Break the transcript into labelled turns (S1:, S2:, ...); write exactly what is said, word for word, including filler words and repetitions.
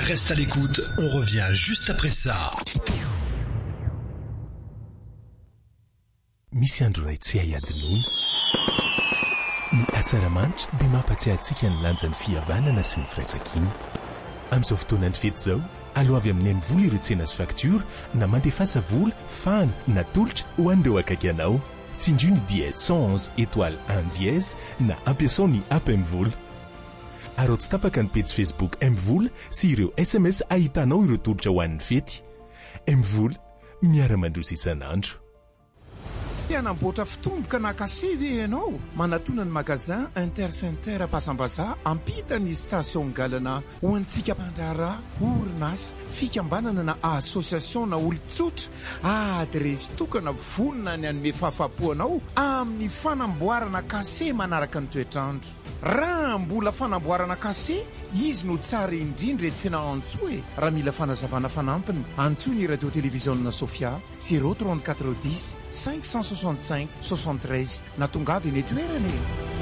S1: Reste à l'écoute, on revient juste après ça.
S2: Misy andro ray tsy hayadinoana ny asaramanitra dia mampatsiahy antsika ny lanjan'ny fihavanana sy ny firaitsakiana. Amin'izao fotoanany fety izao, aloha avy amin'ny M vola ireo tsena sy faktura na mandefasa vola, fana na tolotra ho an'ireo akaiky anao. Tsinjo ny dièse cent onze étoile un dièse na ampiasao ny app M vola. Arao tsy tapaka ny page Facebook M vola sy ireo S M S ahitanao ireo tolotra ho an'ny fety. M vola miara-mandrosa isan'andro.
S3: Anamboatra fitomboka na kasevy ianao manatona ny magazin Intercenter Pasambaza ampita ny station galana ho antsika mpandrara orinasa fikambanana na association na olon-tsotra adresy tokana vonona ny anome fahafapoanao amin'ny fanamboarana kase manaraka ny toetrandro. Raha mbola fanamboarana kase izy no tsara indrindra ety fena antso e. Raha mila fanazavana fanampiny antso ny radio télévision Sofia zéro trente-quatre dix cinq cent soixante-cinq soixante-treize na tongavy ny toerana.